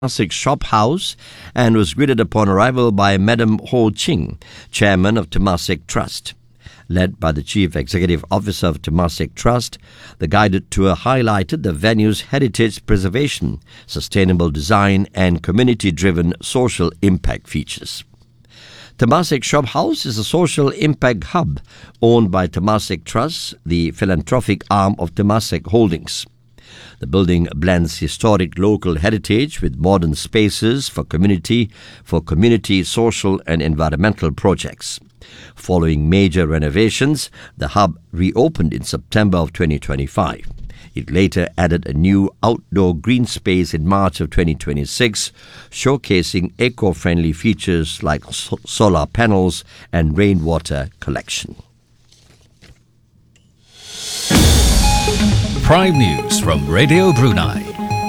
Temasek Shop House and was greeted upon arrival by Madam Ho Ching, Chairman of Temasek Trust. Led by the Chief Executive Officer of Temasek Trust, the guided tour highlighted the venue's heritage preservation, sustainable design and community-driven social impact features. Temasek Shop House is a social impact hub owned by Temasek Trust, the philanthropic arm of Temasek Holdings. The building blends historic local heritage with modern spaces for community, social and environmental projects. Following major renovations, the hub reopened in September of 2025. It later added a new outdoor green space in March of 2026, showcasing eco-friendly features like solar panels and rainwater collection. Prime News from Radio Brunei.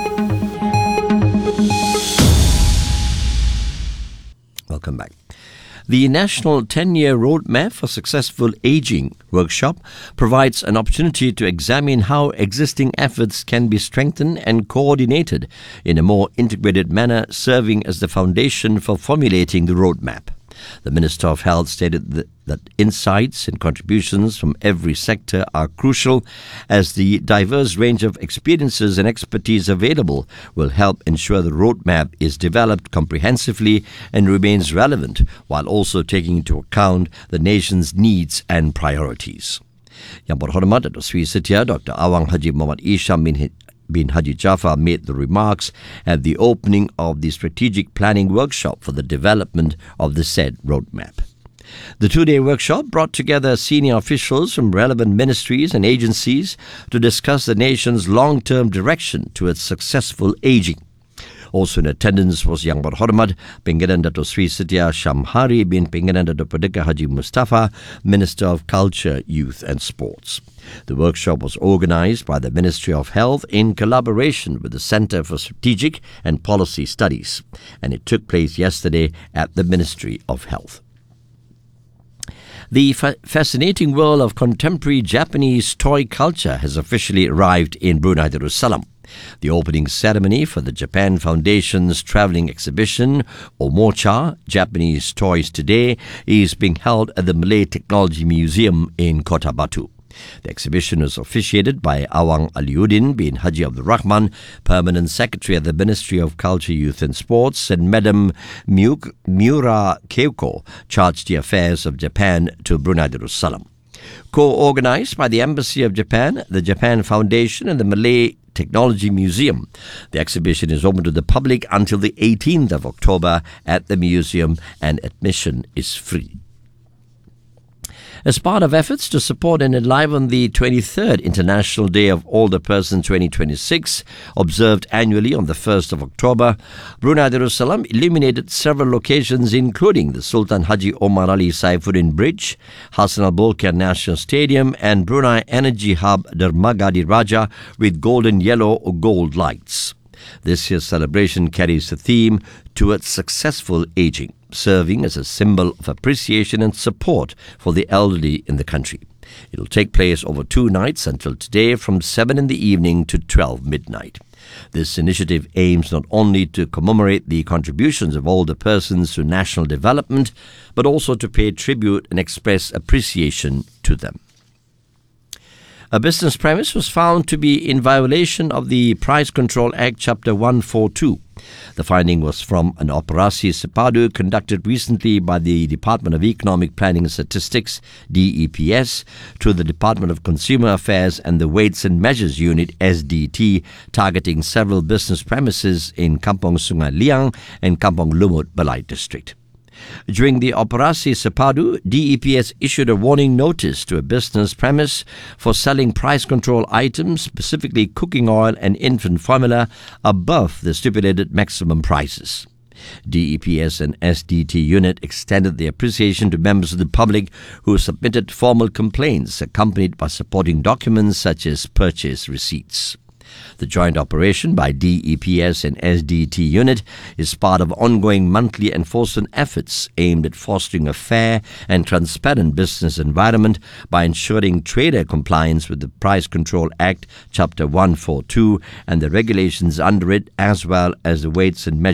Welcome back. The National 10-Year Roadmap for Successful Aging workshop provides an opportunity to examine how existing efforts can be strengthened and coordinated in a more integrated manner, serving as the foundation for formulating the roadmap. The Minister of Health stated that insights and contributions from every sector are crucial, as the diverse range of experiences and expertise available will help ensure the roadmap is developed comprehensively and remains relevant, while also taking into account the nation's needs and priorities. Yang Berhormat Datuk Sri Setia Dr. Awang Haji Muhammad Isham bin Haji Jaafar made the remarks at the opening of the strategic planning workshop for the development of the said roadmap. The two-day workshop brought together senior officials from relevant ministries and agencies to discuss the nation's long-term direction towards successful aging. Also in attendance was Yang Berhormat Pimpinan Datuk Sri Setia Shamhari bin Pimpinan Datuk Perdeka Haji Mustafa, Minister of Culture, Youth and Sports. The workshop was organized by the Ministry of Health in collaboration with the Centre for Strategic and Policy Studies, and it took place yesterday at the Ministry of Health. The fascinating world of contemporary Japanese toy culture has officially arrived in Brunei Darussalam. The opening ceremony for the Japan Foundation's travelling exhibition, Omocha, Japanese Toys Today, is being held at the Malay Technology Museum in Kota Batu. The exhibition was officiated by Awang Aliuddin bin Haji Abdul Rahman, Permanent Secretary at the Ministry of Culture, Youth and Sports, and Madam Miura Keiko, charged the affairs of Japan to Brunei Darussalam. Co-organized by the Embassy of Japan, the Japan Foundation and the Malay Technology Museum, the exhibition is open to the public until the 18th of October at the museum, and admission is free. As part of efforts to support and enliven the 23rd International Day of Older Persons 2026, observed annually on the 1st of October, Brunei Darussalam illuminated several locations including the Sultan Haji Omar Ali Saifuddin Bridge, Hassan Al Bolkiah National Stadium and Brunei Energy Hub Dermaga Raja with golden yellow or gold lights. This year's celebration carries the theme towards successful aging, serving as a symbol of appreciation and support for the elderly in the country. It will take place over 2 nights until today from 7 in the evening to 12 midnight. This initiative aims not only to commemorate the contributions of older persons to national development, but also to pay tribute and express appreciation to them. A business premise was found to be in violation of the Price Control Act Chapter 142. The finding was from an operasi Sepadu conducted recently by the Department of Economic Planning and Statistics, DEPS, to the Department of Consumer Affairs and the Weights and Measures Unit, SDT, targeting several business premises in Kampong Sungai Liang and Kampong Lumut, Balai District. During the Operasi Sepadu, DEPS issued a warning notice to a business premise for selling price control items, specifically cooking oil and infant formula, above the stipulated maximum prices. DEPS and SDT unit extended their appreciation to members of the public who submitted formal complaints accompanied by supporting documents such as purchase receipts. The joint operation by DEPS and SDT unit is part of ongoing monthly enforcement efforts aimed at fostering a fair and transparent business environment by ensuring trader compliance with the Price Control Act, Chapter 142, and the regulations under it, as well as the weights and measures